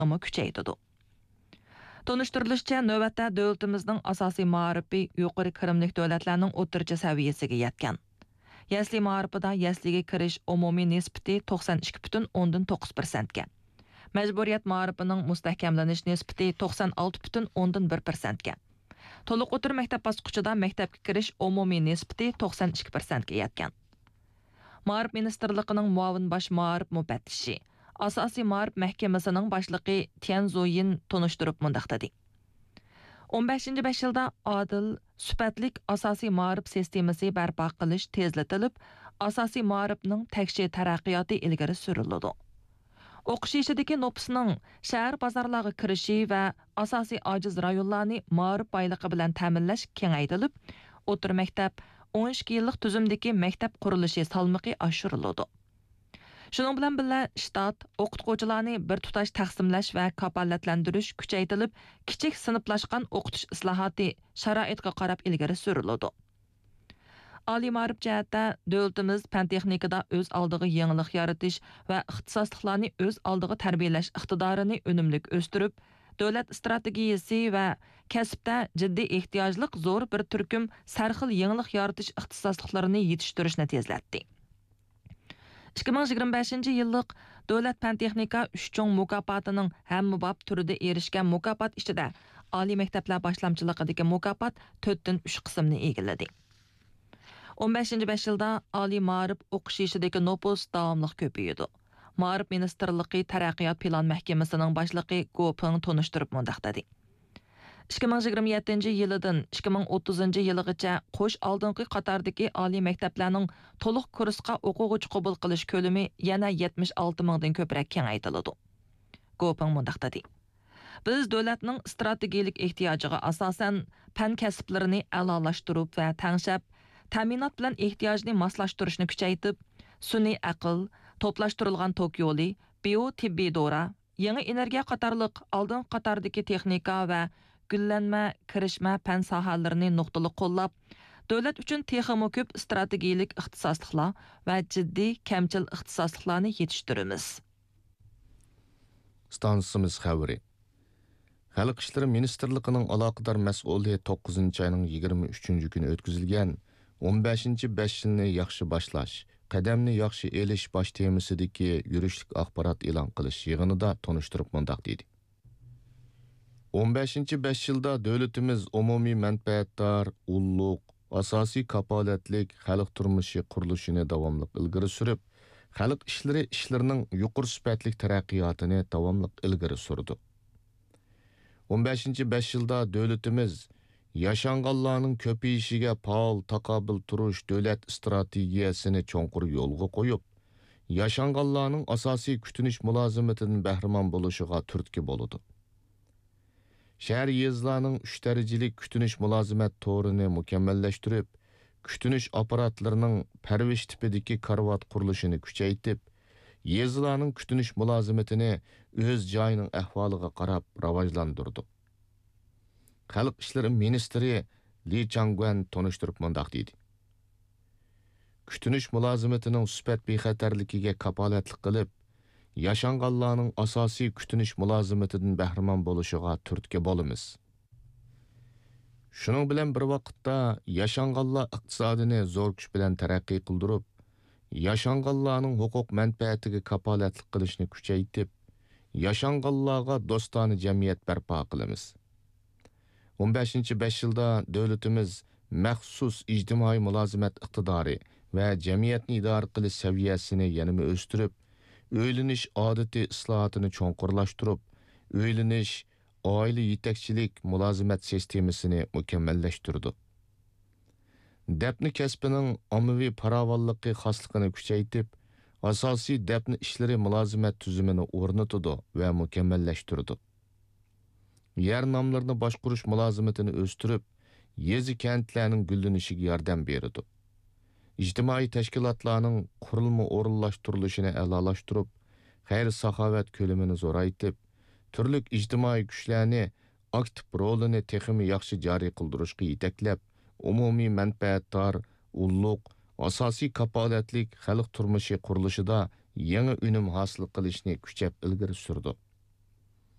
ama kuchaytirdi. Tonuşturilishicha, navbatda davlatimizning asosiy ma'rifi yuqori kirimlik davlatlarning o'rtacha saviyasiga yetgan. Yasli ma'rifida yasliga kirish umumiy nisbati 92,9%. ga. Majburiyat ma'rifining mustahkamlanish nisbati 96,1%. ga. To'liq o'tir maktab bosqichida maktabga kirish umumiy nisbati 92% ga yetgan. Ma'rif ministrligining muavin bosh ma'rif mufattishi, asosiy ma'rif mahkamasining boshlig'i Tian Zoyin tonuşturib mundaq dedi. 15-5 yilda adil, sifatlik asosiy ma'rif sistemasi barpo qilish tezlatilib, asosiy ma'rifning takshi taraqqiyoti ilgari suriladi. O'qish ishidagi nopusning shahar bozorlarga kirishi va asosiy ojiz rayonlarni ma'rif boyligi bilan ta'minlash kengaytirilib, o'tir maktab 12 yillik tuzumdagi maktab qurilishi salmoqi oshiriladi. Shuning bilan birga shtat o'qituvchilarni bir tutash taqsimlash va kafolatlantirish kuchaytirilib, kichik sinflashgan o'qitish islohoti sharoitga qarab ilgari suriladi. Oliy ma'rif jihatda davlatimiz fan texnikada o'z oldiga yangilik yaratish va ixtisosliklarni o'z oldiga tarbiyalash iqtidorini unumli o'stirib, davlat strategiyasi va kasbda jiddiy ehtiyojliq zo'r bir turkum sarxil yangilik yaratish ixtisosliklarini yetishtirishni tezlatdi. 2025 yillik davlat fan texnika 3 cho'ng mukofotining hammabop turida erishgan mukofot ichida oliy maktablar boshlamchiligidagi mukofot 4 dan 3 qismni egalladi. 15-5 yilda oliy ma'rif o'qish ishidagi nopus davomli ko'paydi. Ma'rif ministrligi taraqqiyot plan mahkamasining boshlig'i Goping tonuşturib mundaq dedi. 2027 yilidan 2030 yilgacha qo'sh oldingi qatordagi oliy maktablarning to'liq kursga o'quvchi qabul qilish ko'lami yana 76 mingdan ko'proq kengaytiriladi. Goping mundaq dedi. Biz davlatning strategik ehtiyojiga asosan fan kasblarini a'lolashtirib va tangshab ta'minot bilan ehtiyojni moslashtirishni kuchaytirib, sun'iy aql, to'plashtirilgan tok yo'li, biotibbiy dora, yangi energiya qatorliq oldin qatordagi texnika va gullanma, kirishma fan sohalarini nuqtali qo'llab, davlat uchun texmo ko'p strategik ixtisosliklar va jiddiy kamchil ixtisosliklarni yetishtiramiz. Stansimiz xabari. Xalq ishlari ministrligining aloqador mas'uli 9-oyning 23 kuni o'tkazilgan 15-5 yilni yaxshi boshlash, qadamni yaxshi elish bosh temasidagi yurishlik axborot e'lon qilish yig'inida tonuşturib mundaq dedi. 15-5 yilda davlatimiz umumiy manfaatdor, ulluq, asosiy kapolatlik xalq turmushi qurilishini davomli ilgari surib, xalq ishlarining yuqori sifatli taraqqiyotini davomli ilgari surdi. 15-5 yilda davlatimiz yaşanğanlarning ko'payishiga faol taqobil turish davlat strategiyasini cho'nqur yo'lga qo'yib, yaşanğanlarning asosiy kutinish mulozimatidan bahramon bo'lishiga turtki bo'ladi. Shahar yezlarning 3 darajalik kutinish mulozimat to'rini mukammallashtirib, kutinish apparatlarining parvish tipidagi karvat qurilishini kuchaytirib, yezlarning kutinish mulozimatini o'z joyining ahvoliga qarab rivojlantirdi. Xalq ishlari ministri Li Changguan tonuşturib mundaq dedi. Kutinish mulozimatining sifat bexatarligiga kapolatlik qilib, yaşanğanlarning asosiy kutinish mulozimatidan bahramon bo'lishiga turtki bo'lamiz. Shuning bilan bir vaqtda yaşanğanlar iqtisodini zo'r kuch bilan taraqqiy qildirib, yaşanğanlarning huquq manfaatiga kapolatlik qilishni kuchaytirib, yaşanğanlarga do'stona jamiyat barpo qilamiz. 15-5 yilda davlatimiz maxsus ijtimoiy mulozimat iqtidori va jamiyatni idora qilish saviyasini yanada o'stirib, o'ylanish odati islohotini cho'nqurlashtirib, o'ylanish, oila yetakchilik mulozimat sistemasini mukammallashtirdi. Dafni kasbining ommaviy farovonligi xosligini kuchaytirib, asosiy dafni ishlari mulozimat tuzumini o'rnatdi va mukammallashtirdi. Yer nomlarini boshqarish mulozimatini o'stirib, yezi kentlarning gullanishiga yordam berdi. İctimai tashkilotlarning qurilma o'rinlashtirilishini a'lolashtirib, xayr-saxovat ko'lamini zo'raytib, turli ijtimoiy kuchlarni aktiv rolini texmi yaxshi joriy qildirishga yetaklab, umumiy manfaatdor, ulluq, asosiy kapolatlik xalq turmushi qurilishida yangi unum hosil qilishni kuchab ilgari surdi.